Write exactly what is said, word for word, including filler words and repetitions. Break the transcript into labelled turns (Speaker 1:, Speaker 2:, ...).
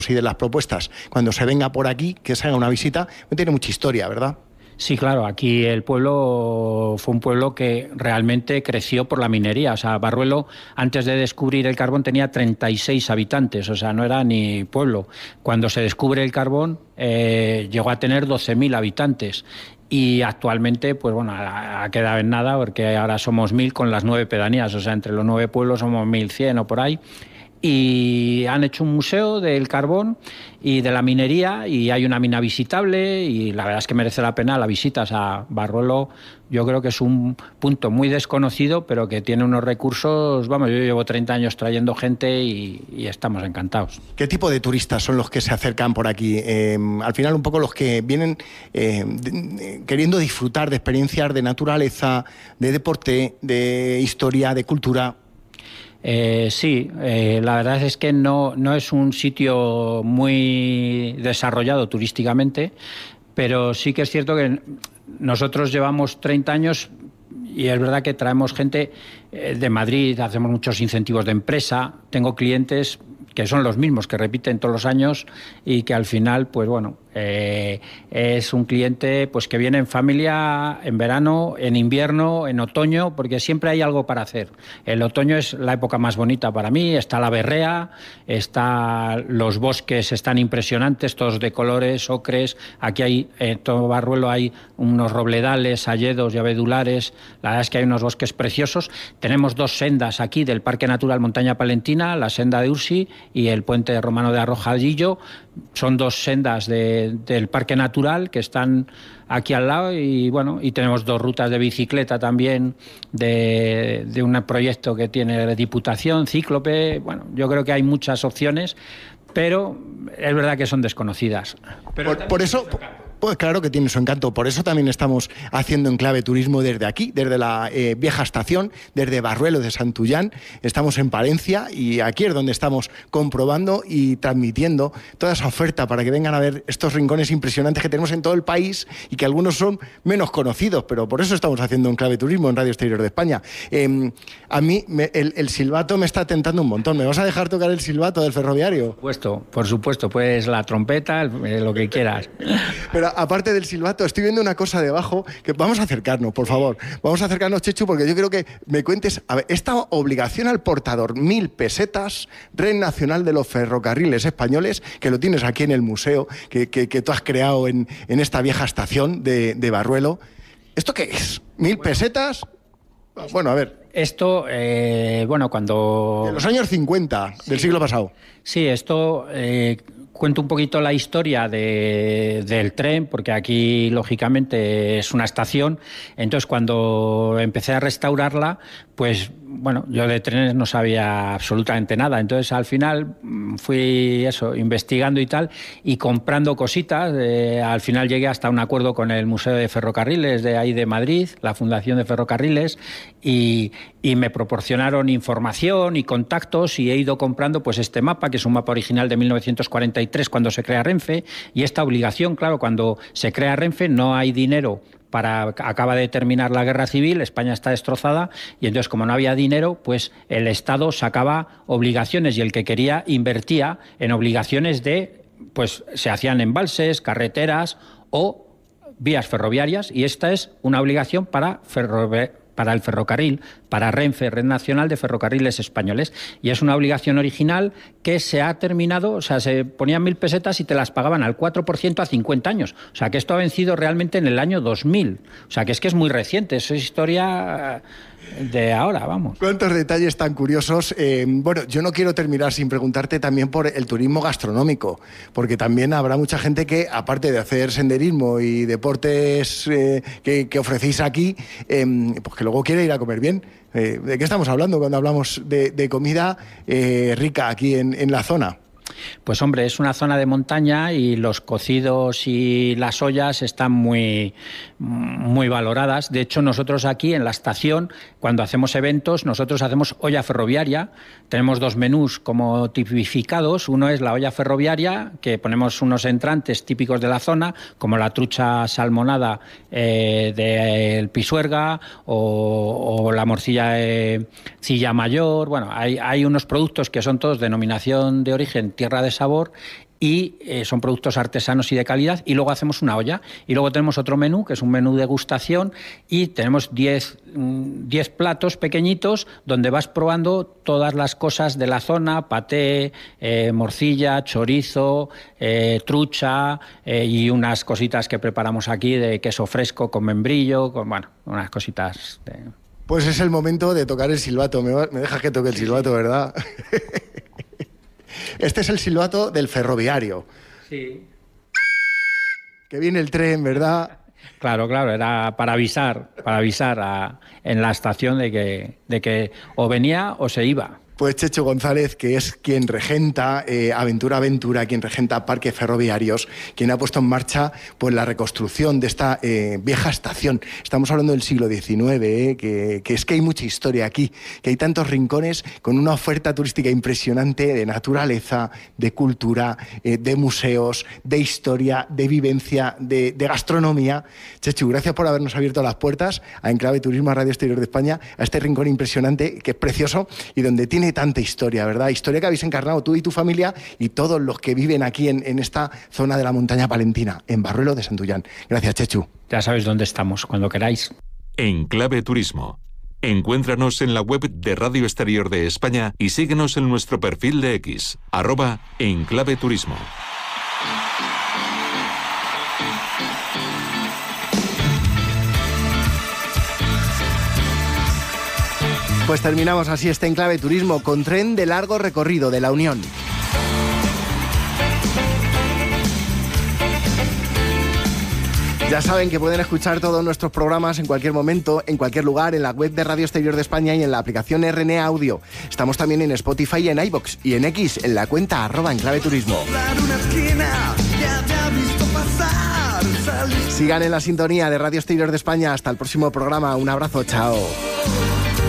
Speaker 1: y de las propuestas, cuando se venga por aquí, que se haga una visita, tiene mucha historia, ¿verdad?
Speaker 2: Sí, claro, aquí el pueblo fue un pueblo que realmente creció por la minería. O sea, Barruelo, antes de descubrir el carbón, tenía treinta y seis habitantes, o sea, no era ni pueblo. Cuando se descubre el carbón, eh, llegó a tener doce mil habitantes. Y actualmente, pues bueno, ha quedado en nada, porque ahora somos mil con las nueve pedanías, o sea, entre los nueve pueblos somos mil cien o por ahí. Y han hecho un museo del carbón y de la minería, y hay una mina visitable, y la verdad es que merece la pena la visita. O sea, Barruelo yo creo que es un punto muy desconocido, pero que tiene unos recursos. Vamos, yo llevo treinta años trayendo gente y, y estamos encantados.
Speaker 1: ¿Qué tipo de turistas son los que se acercan por aquí? Eh, al final un poco los que vienen eh, de, de, queriendo disfrutar de experiencias de naturaleza, de deporte, de historia, de cultura.
Speaker 2: Eh, sí, eh, la verdad es que no, no es un sitio muy desarrollado turísticamente, pero sí que es cierto que nosotros llevamos treinta años y es verdad que traemos gente eh, de Madrid, hacemos muchos incentivos de empresa, tengo clientes que son los mismos, que repiten todos los años y que al final, pues bueno, eh, es un cliente pues que viene en familia, en verano, en invierno, en otoño, porque siempre hay algo para hacer. El otoño es la época más bonita para mí, está la berrea, está, los bosques están impresionantes, todos de colores, ocres, aquí hay, en todo Barruelo hay unos robledales, hayedos y abedulares, la verdad es que hay unos bosques preciosos. Tenemos dos sendas aquí del Parque Natural Montaña Palentina, la senda de Ursi y el puente romano de Arrojadillo. Son dos sendas de, del Parque Natural que están aquí al lado, y bueno, y tenemos dos rutas de bicicleta también de, de un proyecto que tiene la Diputación, Cíclope. Bueno, yo creo que hay muchas opciones, pero es verdad que son desconocidas.
Speaker 1: Pero por, por eso... Pues claro que tiene su encanto, por eso también estamos haciendo Enclave Turismo desde aquí, desde la eh, vieja estación, desde Barruelo de Santullán. Estamos en Palencia y aquí es donde estamos comprobando y transmitiendo toda esa oferta para que vengan a ver estos rincones impresionantes que tenemos en todo el país y que algunos son menos conocidos, pero por eso estamos haciendo Enclave Turismo en Radio Exterior de España. Eh, a mí me, el, el silbato me está tentando un montón. ¿Me vas a dejar tocar el silbato del ferroviario?
Speaker 2: Por supuesto, por supuesto, pues la trompeta, el, lo que quieras.
Speaker 1: Pero aparte del silbato, estoy viendo una cosa debajo, que vamos a acercarnos, por favor. Vamos a acercarnos, Chechu, porque yo quiero que me cuentes, a ver, esta obligación al portador, mil pesetas, Red Nacional de los Ferrocarriles Españoles, que lo tienes aquí en el museo, que, que, que tú has creado en, en esta vieja estación de, de Barruelo. ¿Esto qué es? ¿Mil pesetas? Bueno, a ver.
Speaker 2: Esto, eh, bueno, cuando...
Speaker 1: De los años cincuenta del siglo pasado.
Speaker 2: Sí, esto... Eh, cuento un poquito la historia de, del tren, porque aquí, lógicamente, es una estación. Entonces, cuando empecé a restaurarla, pues, bueno, yo de trenes no sabía absolutamente nada. Entonces, al final, fui, eso, investigando y tal, y comprando cositas. Eh, al final llegué hasta un acuerdo con el Museo de Ferrocarriles de ahí de Madrid, la Fundación de Ferrocarriles, y, y me proporcionaron información y contactos, y he ido comprando, pues, este mapa, que es un mapa original de mil novecientos cuarenta y tres, cuando se crea Renfe, y esta obligación, claro, cuando se crea Renfe no hay dinero para, acaba de terminar la guerra civil, España está destrozada, y entonces como no había dinero, pues el Estado sacaba obligaciones, y el que quería invertía en obligaciones de, pues se hacían embalses, carreteras o vías ferroviarias, y esta es una obligación para ferroviarias, para el ferrocarril, para Renfe, Red Nacional de Ferrocarriles Españoles. Y es una obligación original que se ha terminado, o sea, se ponían mil pesetas y te las pagaban al cuatro por ciento a cincuenta años. O sea, que esto ha vencido realmente en el año dos mil. O sea, que es que es muy reciente, eso es historia de ahora, vamos.
Speaker 1: ¿Cuántos detalles tan curiosos? Eh, bueno, yo no quiero terminar sin preguntarte también por el turismo gastronómico, porque también habrá mucha gente que, aparte de hacer senderismo y deportes eh, que, que ofrecéis aquí, eh, pues que luego quiere ir a comer bien. Eh, ¿De qué estamos hablando cuando hablamos de, de comida eh, rica aquí en, en la zona?
Speaker 2: Pues hombre, es una zona de montaña y los cocidos y las ollas están muy, muy valoradas. De hecho, nosotros aquí en la estación, cuando hacemos eventos, nosotros hacemos olla ferroviaria. Tenemos dos menús como tipificados. Uno es la olla ferroviaria, que ponemos unos entrantes típicos de la zona, como la trucha salmonada eh, del Pisuerga o, o la morcilla de Cilla Mayor. Bueno, hay, hay unos productos que son todos denominación de origen tierra de sabor, y eh, son productos artesanos y de calidad, y luego hacemos una olla. Y luego tenemos otro menú, que es un menú degustación, y tenemos diez platos pequeñitos donde vas probando todas las cosas de la zona: paté, eh, morcilla, chorizo, eh, trucha eh, y unas cositas que preparamos aquí de queso fresco con membrillo, con, bueno, unas cositas de...
Speaker 1: Pues es el momento de tocar el silbato. Me, va, me dejas que toque el silbato, ¿verdad? Este es el silbato del ferroviario.
Speaker 2: Sí.
Speaker 1: Que viene el tren, ¿verdad?
Speaker 2: Claro, claro, era para avisar, para avisar a, en la estación de que, de que o venía o se iba.
Speaker 1: Pues Chechu González, que es quien regenta eh, Aventura Aventura, quien regenta Parques Ferroviarios, quien ha puesto en marcha pues, la reconstrucción de esta eh, vieja estación. Estamos hablando del siglo diecinueve, eh, que, que es que hay mucha historia aquí, que hay tantos rincones con una oferta turística impresionante de naturaleza, de cultura, eh, de museos, de historia, de vivencia, de, de gastronomía. Chechu, gracias por habernos abierto las puertas a Enclave Turismo, a Radio Exterior de España, a este rincón impresionante, que es precioso y donde tiene tanta historia, ¿verdad? Historia que habéis encarnado tú y tu familia y todos los que viven aquí en, en esta zona de la montaña palentina, en Barruelo de Santullán. Gracias, Chechu.
Speaker 2: Ya sabéis dónde estamos, cuando queráis.
Speaker 3: Enclave Turismo. Encuéntranos en la web de Radio Exterior de España y síguenos en nuestro perfil de X, arroba Enclave Turismo.
Speaker 1: Pues terminamos así este Enclave Turismo con tren de largo recorrido de la Unión. Ya saben que pueden escuchar todos nuestros programas en cualquier momento, en cualquier lugar, en la web de Radio Exterior de España y en la aplicación R N A Audio. Estamos también en Spotify y en iVoox y en X, en la cuenta arroba Enclave Turismo. Sigan en la sintonía de Radio Exterior de España. Hasta el próximo programa. Un abrazo. Chao.